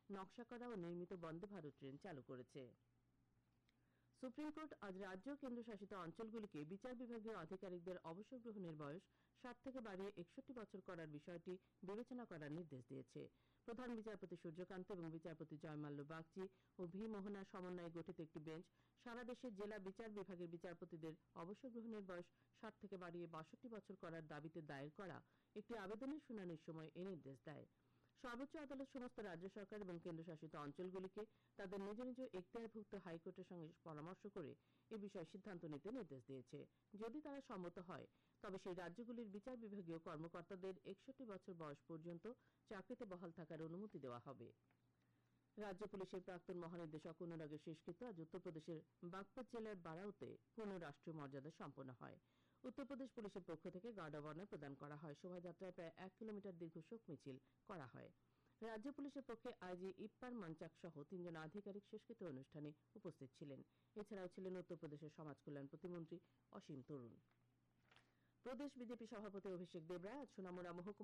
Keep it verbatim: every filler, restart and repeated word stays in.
নকশা করা ও নির্মিত বন্দে ভারত ট্রেন চালু করেছে। সুপ্রিম কোর্ট আজ রাজ্য ও কেন্দ্রশাসিত অঞ্চলগুলিকে বিচার বিভাগীয় আধিকারিকদের অবসর গ্রহণের বয়স ষাট থেকে বাড়িয়ে একষট্টি বছর করার বিষয়টি বিবেচনা করার নির্দেশ দিয়েছে। প্রধান বিচারপতি সূর্যকান্ত এবং বিচারপতি জয়মাল্য বাগচি ও ভি মোহনার সমন্বয়ে গঠিত একটি বেঞ্চ সারা দেশের জেলা বিচার বিভাগের বিচারপতিদের অবসর গ্রহণের বয়স ষাট থেকে বাড়িয়ে বাষট্টি বছর করার দাবিতে দায়ের করা একটি আবেদনের শুনানির সময় এ নির্দেশ দেয়। সর্বোচ্চ আদালত সমস্ত রাজ্য সরকার এবং কেন্দ্রশাসিত অঞ্চলগুলিকে তাদের নিজ নিজ এখতিয়ারভুক্ত হাইকোর্টের সঙ্গে পরামর্শ করে এ বিষয়ে সিদ্ধান্ত নিতে নির্দেশ দিয়েছে। যদি তারা সম্মত হয় তবে সেই রাজ্যগুলির বিচার বিভাগীয় কর্মকর্তাদের একষট্টি বছর বয়স পর্যন্ত চাকরিতে বহাল থাকার অনুমতি দেওয়া হবে। রাজ্য পুলিশের প্রাক্তন মহানির্দেশক অনুরাগের শেষকৃত্য আজ উত্তরপ্রদেশের বাগপত জেলার বারাউতে পূর্ণ রাষ্ট্রীয় মর্যাদা সম্পন্ন হয়। উত্তরপ্রদেশ পুলিশের পক্ষ থেকে গার্ড অব অনার প্রদান করা হয়। শোভাযাত্রায় প্রায় এক কিলোমিটার দীর্ঘ শোক মিছিল করা হয়। রাজ্য পুলিশের পক্ষে আইজি ইপ্পার মানচাক সহ তিনজন আধিকারিক শেষকৃত্য অনুষ্ঠানে উপস্থিত ছিলেন। এছাড়াও ছিলেন উত্তরপ্রদেশের সমাজ কল্যাণ প্রতিমন্ত্রী অসীম তরুণ। প্রদেশ বিজেপি সভাপতি অভিষেক দেবরায় আজ সোনামুড়া মহকুমা